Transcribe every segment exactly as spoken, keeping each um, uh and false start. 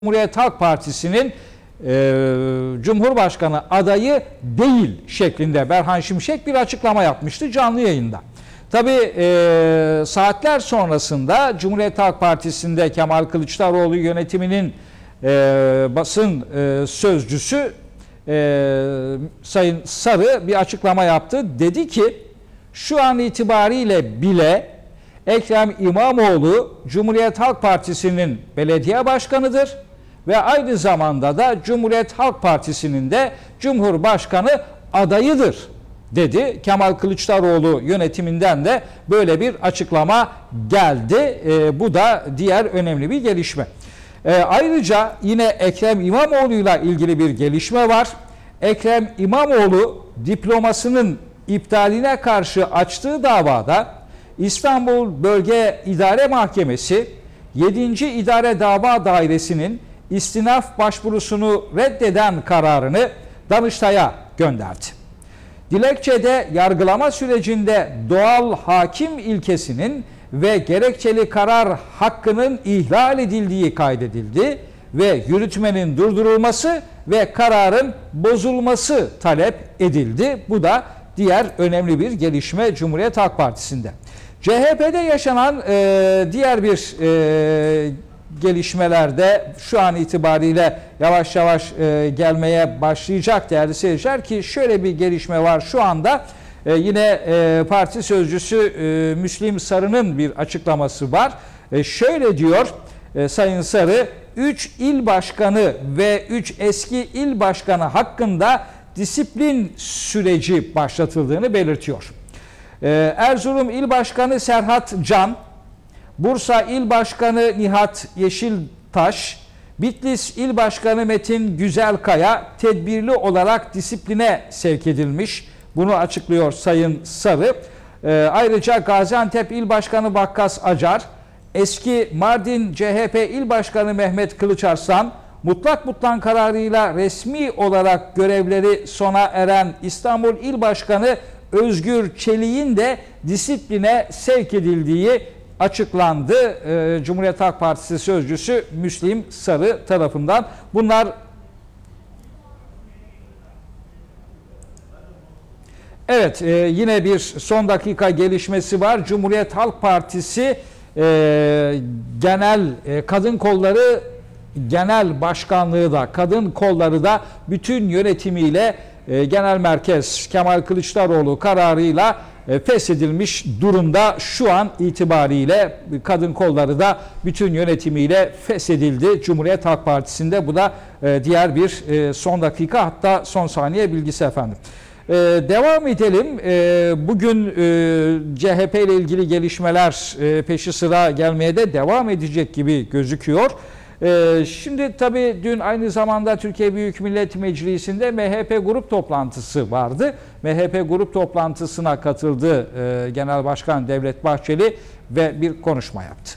Cumhuriyet Halk Partisi'nin e, Cumhurbaşkanı adayı değil şeklinde Berhan Şimşek bir açıklama yapmıştı canlı yayında. Tabii e, saatler sonrasında Cumhuriyet Halk Partisi'nde Kemal Kılıçdaroğlu yönetiminin e, basın e, sözcüsü e, Sayın Sarı bir açıklama yaptı. Dedi ki şu an itibariyle bile Ekrem İmamoğlu Cumhuriyet Halk Partisi'nin belediye başkanıdır ve aynı zamanda da Cumhuriyet Halk Partisi'nin de Cumhurbaşkanı adayıdır dedi. Kemal Kılıçdaroğlu yönetiminden de böyle bir açıklama geldi. E, bu da diğer önemli bir gelişme. E, ayrıca yine Ekrem İmamoğlu'yla ilgili bir gelişme var. Ekrem İmamoğlu diplomasının iptaline karşı açtığı davada İstanbul Bölge İdare Mahkemesi yedinci İdare Dava Dairesi'nin istinaf başvurusunu reddeden kararını Danıştay'a gönderdi. Dilekçede yargılama sürecinde doğal hakim ilkesinin ve gerekçeli karar hakkının ihlal edildiği kaydedildi ve yürütmenin durdurulması ve kararın bozulması talep edildi. Bu da diğer önemli bir gelişme Cumhuriyet Halk Partisi'nde. C H P'de yaşanan e, diğer bir e, gelişmelerde şu an itibariyle yavaş yavaş e, gelmeye başlayacak değerli seyirciler ki şöyle bir gelişme var şu anda. E, yine e, parti sözcüsü e, Müslim Sarı'nın bir açıklaması var. E, şöyle diyor e, Sayın Sarı, üç il başkanı ve üç eski il başkanı hakkında disiplin süreci başlatıldığını belirtiyor. Erzurum İl Başkanı Serhat Can, Bursa İl Başkanı Nihat Yeşiltaş, Bitlis İl Başkanı Metin Güzelkaya tedbirli olarak disipline sevk edilmiş. Bunu açıklıyor Sayın Sarı. Ayrıca Gaziantep İl Başkanı Vakkas Acar, eski Mardin C H P İl Başkanı Mehmet Kılıçarslan, mutlak mutlak kararıyla resmi olarak görevleri sona eren İstanbul İl Başkanı Özgür Çelik'in de disipline sevk edildiği açıklandı. Ee, Cumhuriyet Halk Partisi sözcüsü Müslim Sarı tarafından. Bunlar evet e, yine bir son dakika gelişmesi var. Cumhuriyet Halk Partisi e, genel e, kadın kolları genel başkanlığı da kadın kolları da bütün yönetimiyle e, genel merkez Kemal Kılıçdaroğlu kararıyla e, feshedilmiş durumda. Şu an itibariyle kadın kolları da bütün yönetimiyle feshedildi Cumhuriyet Halk Partisi'nde. Bu da e, diğer bir e, son dakika hatta son saniye bilgisi efendim. Ee, devam edelim. Ee, bugün e, C H P ile ilgili gelişmeler e, peşi sıra gelmeye de devam edecek gibi gözüküyor. Ee, şimdi tabii dün aynı zamanda Türkiye Büyük Millet Meclisi'nde M H P grup toplantısı vardı. M H P grup toplantısına katıldı e, Genel Başkan Devlet Bahçeli ve bir konuşma yaptı.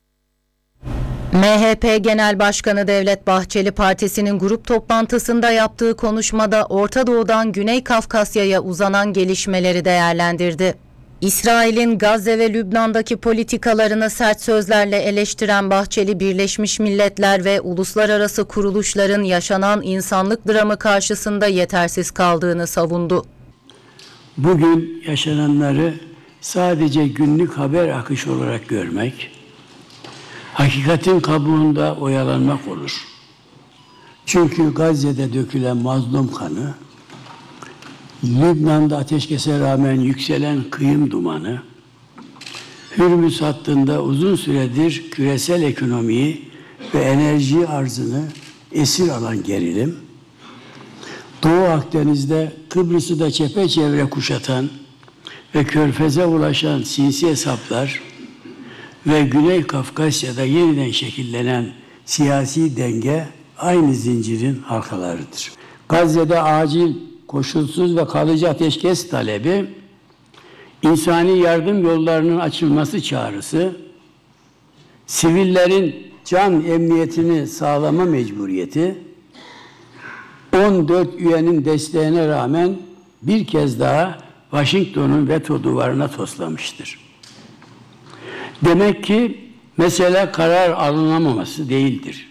M H P Genel Başkanı Devlet Bahçeli partisinin grup toplantısında yaptığı konuşmada Orta Doğu'dan Güney Kafkasya'ya uzanan gelişmeleri değerlendirdi. İsrail'in Gazze ve Lübnan'daki politikalarını sert sözlerle eleştiren Bahçeli, Birleşmiş Milletler ve uluslararası kuruluşların yaşanan insanlık dramı karşısında yetersiz kaldığını savundu. Bugün yaşananları sadece günlük haber akışı olarak görmek, hakikatin kabuğunda oyalanmak olur. Çünkü Gazze'de dökülen mazlum kanı, Lübnan'da ateşkese rağmen yükselen kıyım dumanı, Hürmüz hattında uzun süredir küresel ekonomiyi ve enerji arzını esir alan gerilim, Doğu Akdeniz'de Kıbrıs'ı da çepeçevre kuşatan ve Körfez'e ulaşan sinsi hesaplar ve Güney Kafkasya'da yeniden şekillenen siyasi denge aynı zincirin halkalarıdır. Gazze'de acil, koşulsuz ve kalıcı ateşkes talebi, insani yardım yollarının açılması çağrısı, sivillerin can emniyetini sağlama mecburiyeti, on dört üyenin desteğine rağmen bir kez daha Washington'un veto duvarına toslamıştır. Demek ki mesele karar alınamaması değildir.